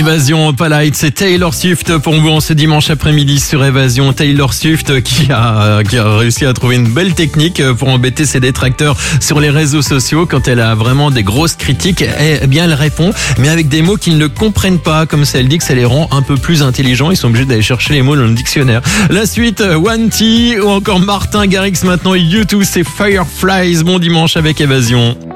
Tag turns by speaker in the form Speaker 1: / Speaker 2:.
Speaker 1: Évasion, pas light, c'est Taylor Swift pour vous en ce dimanche après-midi sur Évasion. Taylor Swift qui a réussi à trouver une belle technique pour embêter ses détracteurs sur les réseaux sociaux. Quand elle a vraiment des grosses critiques, eh bien elle répond, mais avec des mots qu'ils ne comprennent pas. Comme ça, elle dit que ça les rend un peu plus intelligents. Ils sont obligés d'aller chercher les mots dans le dictionnaire. La suite, One T ou encore Martin Garrix maintenant. U2, c'est Fireflies. Bon dimanche avec Évasion.